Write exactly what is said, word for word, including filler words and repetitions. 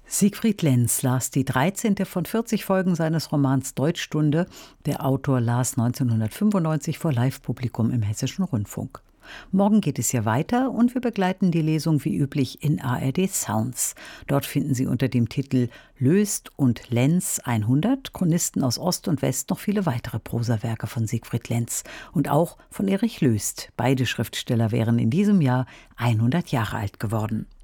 Siegfried Lenz las die dreizehnte von vierzig Folgen seines Romans Deutschstunde. Der Autor las neunzehnhundertfünfundneunzig vor Live-Publikum im Hessischen Rundfunk. Morgen geht es hier weiter und wir begleiten die Lesung wie üblich in A R D Sounds. Dort finden Sie unter dem Titel Löst und Lenz hundert Chronisten aus Ost und West noch viele weitere Prosawerke von Siegfried Lenz und auch von Erich Löst. Beide Schriftsteller wären in diesem Jahr hundert Jahre alt geworden.